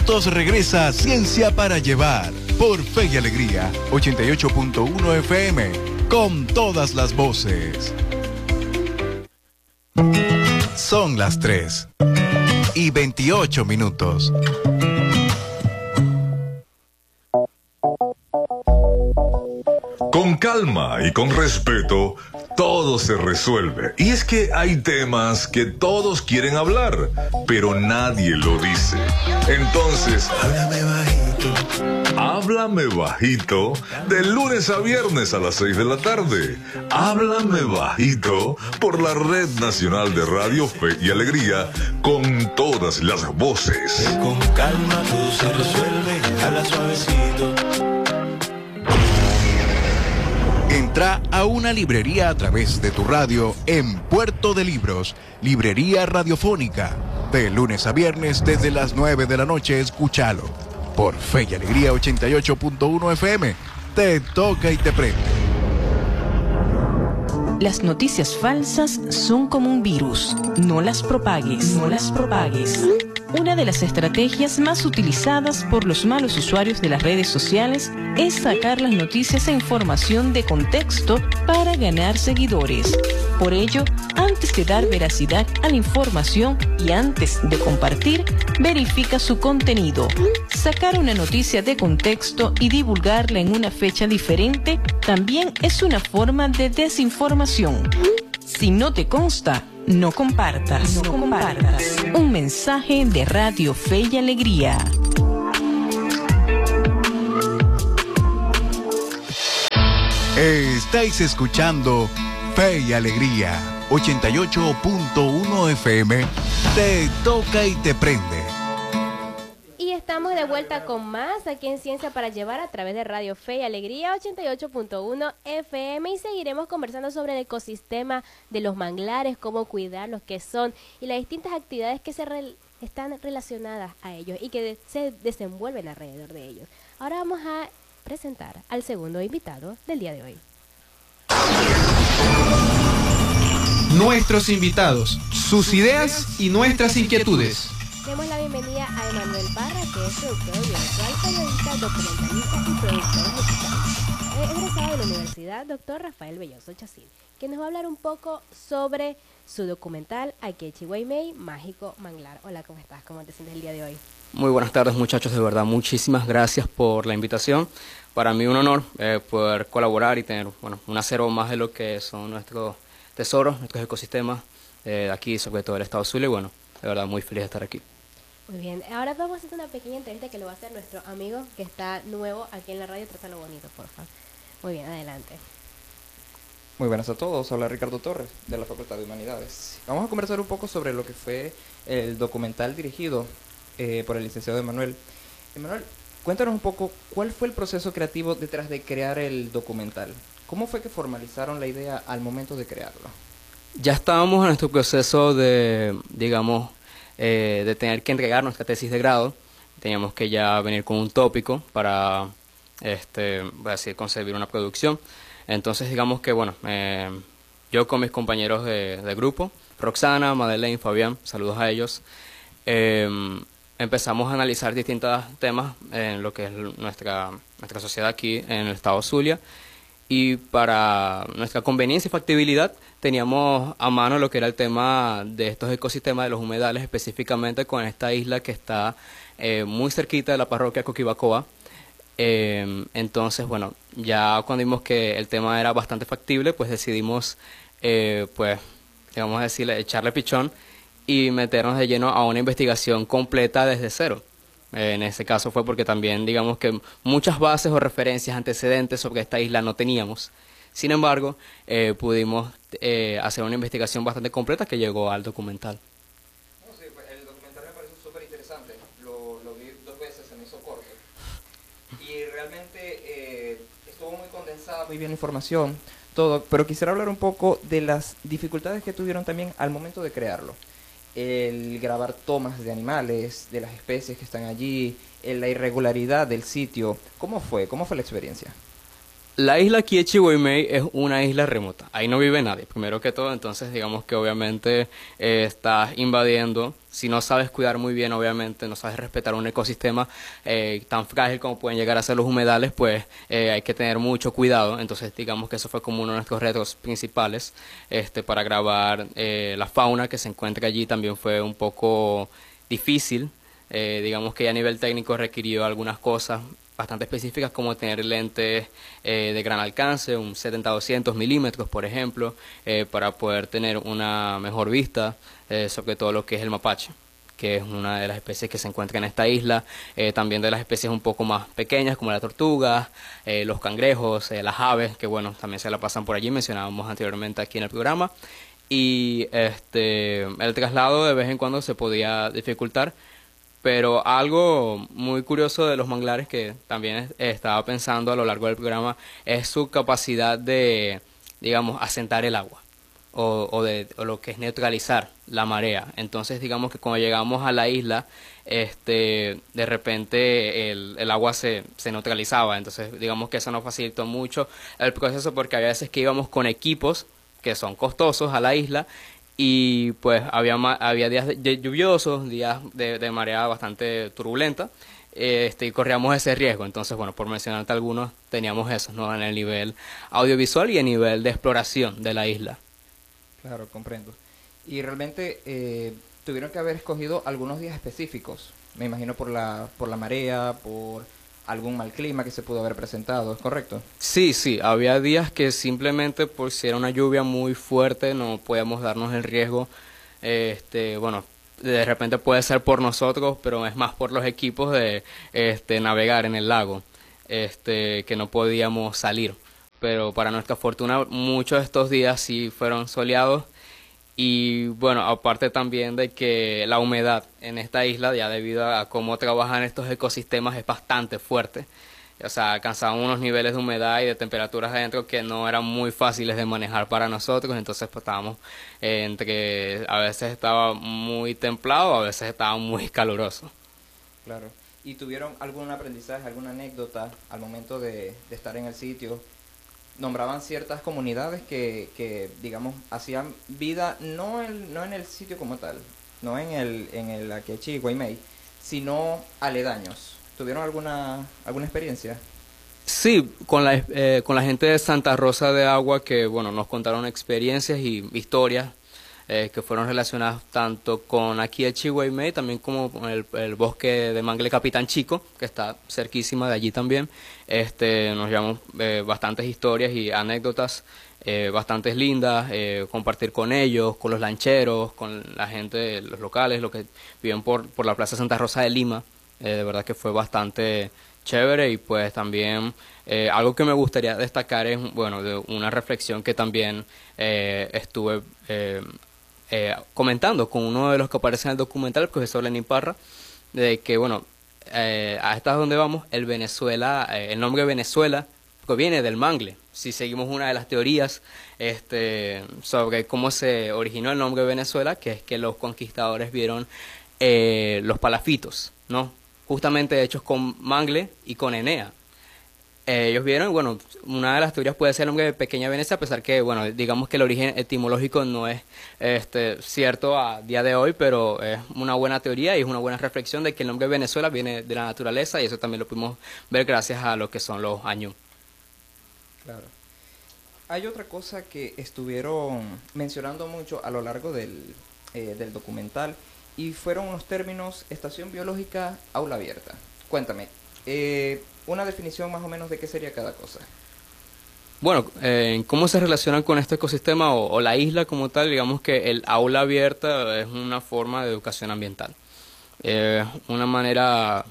minutos regresa Ciencia para Llevar por Fe y Alegría 88.1 FM con todas las voces. Son las 3:28. Con calma y con respeto, todo se resuelve. Y es que hay temas que todos quieren hablar, pero nadie lo dice. Entonces, háblame bajito. Háblame bajito, de lunes a viernes a las 6 de la tarde. Háblame bajito por la Red Nacional de Radio Fe y Alegría, con todas las voces. Con calma todo se resuelve, habla suavecito. Entra a una librería a través de tu radio en Puerto de Libros, Librería Radiofónica. De lunes a viernes desde las 9 de la noche, escúchalo. Por Fe y Alegría 88.1 FM. Te toca y te prende. Las noticias falsas son como un virus. No las propagues. No las propagues. Una de las estrategias más utilizadas por los malos usuarios de las redes sociales es sacar las noticias e información de contexto para ganar seguidores. Por ello, antes de dar veracidad a la información y antes de compartir, verifica su contenido. Sacar una noticia de contexto y divulgarla en una fecha diferente también es una forma de desinformación. Si no te consta, no compartas. No compartas. Un mensaje de Radio Fe y Alegría. Estáis escuchando Fe y Alegría 88.1 FM. Te toca y te prende. Y estamos de vuelta con más aquí en Ciencia para Llevar a través de Radio Fe y Alegría 88.1 FM, y seguiremos conversando sobre el ecosistema de los manglares, cómo cuidarlos, qué son y las distintas actividades que están relacionadas a ellos y que se desenvuelven alrededor de ellos. Ahora vamos a presentar al segundo invitado del día de hoy. Nuestros invitados, sus ideas y nuestras inquietudes. Demos la bienvenida a Emanuel Parra, que es productor audiovisual, periodista, documentalista y productor musical. Egresado de la Universidad Dr. Rafael Belloso Chacín, que nos va a hablar un poco sobre su documental Akechi Waimei, Mágico Manglar. Hola, ¿cómo estás? ¿Cómo te sientes el día de hoy? Muy buenas tardes, muchachos, de verdad, muchísimas gracias por la invitación. Para mí un honor poder colaborar y tener un acervo más de lo que son nuestros tesoros, nuestros ecosistemas de aquí, sobre todo del estado Zulia, y de verdad muy feliz de estar aquí. Muy bien, ahora vamos a hacer una pequeña entrevista que lo va a hacer nuestro amigo que está nuevo aquí en la radio. Trátalo bonito, por favor. Muy bien, adelante. Muy buenas a todos, habla Ricardo Torres de la Facultad de Humanidades. Vamos a conversar un poco sobre lo que fue el documental dirigido por el licenciado Emanuel. Emanuel, cuéntanos un poco cuál fue el proceso creativo detrás de crear el documental. ¿Cómo fue que formalizaron la idea al momento de crearlo? Ya estábamos en nuestro proceso de, de tener que entregar nuestra tesis de grado. Teníamos que ya venir con un tópico para, voy a decir, concebir una producción. Entonces, yo con mis compañeros de grupo, Roxana, Madeleine, Fabián, saludos a ellos, empezamos a analizar distintos temas en lo que es nuestra sociedad aquí en el estado Zulia, y para nuestra conveniencia y factibilidad teníamos a mano lo que era el tema de estos ecosistemas de los humedales, específicamente con esta isla que está muy cerquita de la parroquia Coquibacoa. Entonces, ya cuando vimos que el tema era bastante factible, pues decidimos, echarle pichón y meternos de lleno a una investigación completa desde cero. En ese caso fue porque también, que muchas bases o referencias, antecedentes sobre esta isla no teníamos. Sin embargo, pudimos hacer una investigación bastante completa que llegó al documental. El documental me pareció súper interesante. Lo vi 2 veces, se me hizo corto. Y realmente estuvo muy condensada, muy bien la información, todo. Pero quisiera hablar un poco de las dificultades que tuvieron también al momento de crearlo. El grabar tomas de animales, de las especies que están allí, la irregularidad del sitio. ¿Cómo fue? ¿Cómo fue la experiencia? La isla Kiechi Waimei es una isla remota, ahí no vive nadie, primero que todo, entonces digamos que obviamente estás invadiendo, si no sabes cuidar muy bien, obviamente, no sabes respetar un ecosistema tan frágil como pueden llegar a ser los humedales, pues hay que tener mucho cuidado, entonces digamos que eso fue como uno de nuestros retos principales para grabar la fauna que se encuentra allí, también fue un poco difícil, digamos que ya a nivel técnico requirió algunas cosas bastante específicas como tener lentes de gran alcance, un 70-200 milímetros por ejemplo, para poder tener una mejor vista sobre todo lo que es el mapache, que es una de las especies que se encuentra en esta isla, también de las especies un poco más pequeñas como la tortuga, los cangrejos, las aves, que bueno, también se la pasan por allí, mencionábamos anteriormente aquí en el programa, y el traslado de vez en cuando se podía dificultar. Pero algo muy curioso de los manglares que también estaba pensando a lo largo del programa es su capacidad de, digamos, asentar el agua o lo que es neutralizar la marea. Entonces, digamos que cuando llegamos a la isla, de repente el agua se neutralizaba. Entonces, digamos que eso nos facilitó mucho el proceso porque había veces que íbamos con equipos que son costosos a la isla y pues había días lluviosos, días de marea bastante turbulenta, y corríamos ese riesgo. Entonces, bueno, por mencionarte algunos, teníamos eso, ¿no? En el nivel audiovisual y en nivel de exploración de la isla. Claro, comprendo. Y realmente tuvieron que haber escogido algunos días específicos, me imagino por la marea, por algún mal clima que se pudo haber presentado, ¿es correcto? Sí, había días que simplemente por si era una lluvia muy fuerte no podíamos darnos el riesgo, bueno, de repente puede ser por nosotros, pero es más por los equipos de navegar en el lago, que no podíamos salir, pero para nuestra fortuna muchos de estos días sí fueron soleados. Y bueno, aparte también de que la humedad en esta isla, ya debido a cómo trabajan estos ecosistemas, es bastante fuerte. O sea, alcanzaban unos niveles de humedad y de temperaturas adentro que no eran muy fáciles de manejar para nosotros. Entonces pues estábamos entre, a veces estaba muy templado, a veces estaba muy caluroso. Claro. ¿Y tuvieron algún aprendizaje, alguna anécdota al momento de estar en el sitio? Nombraban ciertas comunidades que digamos, hacían vida no en el sitio como tal, no en el Akechi Waimei, sino aledaños. ¿Tuvieron alguna experiencia? Sí, con la gente de Santa Rosa de Agua que, bueno, nos contaron experiencias y historias que fueron relacionadas tanto con Akechi Waimei, también como con el bosque de Mangle Capitán Chico, que está cerquísima de allí también. Nos llevamos bastantes historias y anécdotas bastante lindas, compartir con ellos, con los lancheros, con la gente, los locales, los que viven por la Plaza Santa Rosa de Lima. De verdad que fue bastante chévere y pues también algo que me gustaría destacar es, bueno, de una reflexión que también estuve comentando con uno de los que aparece en el documental, el profesor Lenín Parra, de que, bueno, a esta es donde vamos, el nombre Venezuela proviene del mangle. Si seguimos una de las teorías sobre cómo se originó el nombre Venezuela, que es que los conquistadores vieron los palafitos, ¿no? Justamente hechos con mangle y con enea. Ellos vieron, bueno, una de las teorías puede ser el nombre de Pequeña Venecia, a pesar que, bueno, digamos que el origen etimológico no es cierto a día de hoy, pero es una buena teoría y es una buena reflexión de que el nombre de Venezuela viene de la naturaleza y eso también lo pudimos ver gracias a lo que son los años. Claro. Hay otra cosa que estuvieron mencionando mucho a lo largo del documental y fueron unos términos estación biológica, aula abierta. Cuéntame, una definición más o menos de qué sería cada cosa. Bueno, ¿cómo se relacionan con este ecosistema o la isla como tal? Digamos que el aula abierta es una forma de educación ambiental. Una manera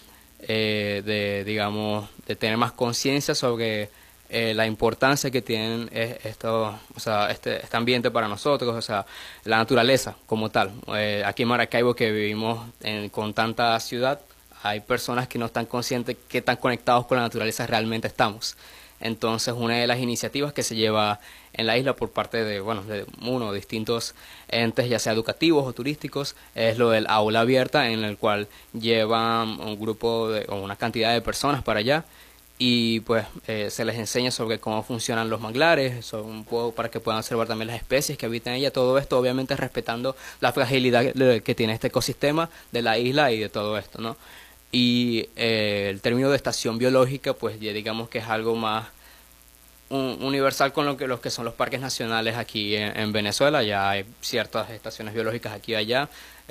digamos, de tener más conciencia sobre la importancia que tienen este ambiente para nosotros, o sea, la naturaleza como tal. Aquí en Maracaibo, que vivimos con tanta ciudad, hay personas que no están conscientes qué tan conectados con la naturaleza realmente estamos. Entonces, una de las iniciativas que se lleva en la isla por parte de distintos entes, ya sea educativos o turísticos, es lo del aula abierta, en el cual llevan un grupo o una cantidad de personas para allá y pues se les enseña sobre cómo funcionan los manglares, un poco para que puedan observar también las especies que habitan en ella, todo esto obviamente respetando la fragilidad que tiene este ecosistema de la isla y de todo esto, ¿no? Y el término de estación biológica, pues ya digamos que es algo más universal con los que son los parques nacionales aquí en Venezuela. Ya hay ciertas estaciones biológicas aquí y allá,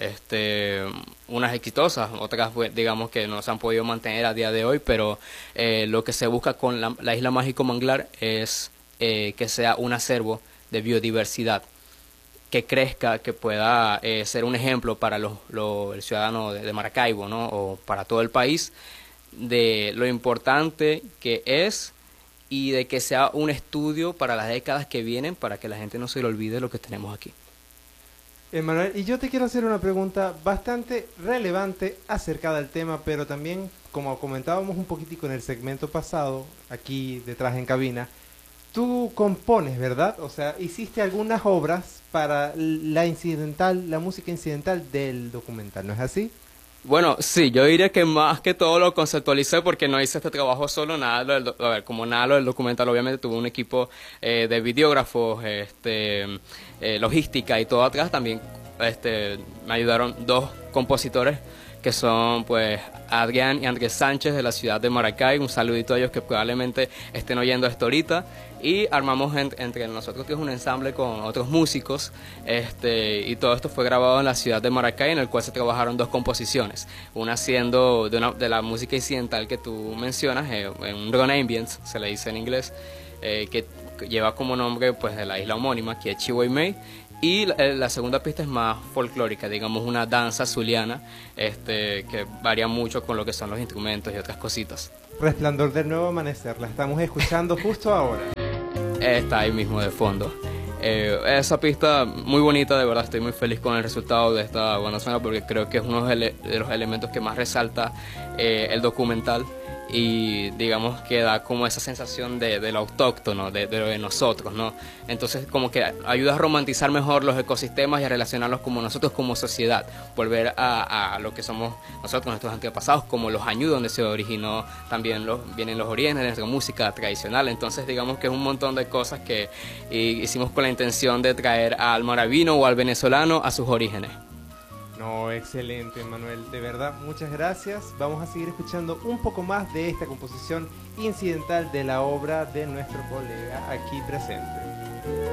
unas exitosas, otras pues, digamos que no se han podido mantener a día de hoy, pero lo que se busca con la Isla Mágico Manglar es que sea un acervo de biodiversidad, que crezca, que pueda ser un ejemplo para el ciudadano de Maracaibo, ¿no? O para todo el país, de lo importante que es y de que sea un estudio para las décadas que vienen, para que la gente no se le olvide lo que tenemos aquí. Emanuel, y yo te quiero hacer una pregunta bastante relevante acerca del tema, pero también, como comentábamos un poquitico en el segmento pasado, aquí detrás en cabina, tú compones, ¿verdad? O sea, hiciste algunas obras para la música incidental del documental, ¿no es así? Bueno, sí, yo diría que más que todo lo conceptualicé porque no hice este trabajo solo, como nada lo del documental, obviamente tuve un equipo de videógrafos, logística y todo atrás, también me ayudaron dos compositores que son pues Adrián y Andrés Sánchez de la ciudad de Maracay, un saludito a ellos que probablemente estén oyendo esto ahorita, y armamos entre nosotros que es un ensamble con otros músicos, y todo esto fue grabado en la ciudad de Maracay, en el cual se trabajaron dos composiciones, una siendo de la música incidental que tú mencionas, un drone ambience se le dice en inglés, que lleva como nombre pues de la isla homónima, que es Chihuahua May. Y la segunda pista es más folclórica, digamos una danza zuliana, que varía mucho con lo que son los instrumentos y otras cositas. Resplandor del Nuevo Amanecer, la estamos escuchando justo ahora. Está ahí mismo de fondo. Esa pista muy bonita, de verdad estoy muy feliz con el resultado de esta banda sonora porque creo que es uno de los elementos que más resalta el documental. Y digamos que da como esa sensación de lo autóctono, de lo de nosotros, ¿no? Entonces como que ayuda a romantizar mejor los ecosistemas y a relacionarlos como nosotros como sociedad, volver a lo que somos nosotros, nuestros antepasados, como los años donde se originó también vienen los orígenes de nuestra música tradicional. Entonces digamos que es un montón de cosas que hicimos con la intención de traer al maravino o al venezolano a sus orígenes. No, excelente, Manuel, de verdad, muchas gracias. Vamos a seguir escuchando un poco más de esta composición incidental de la obra de nuestro colega aquí presente.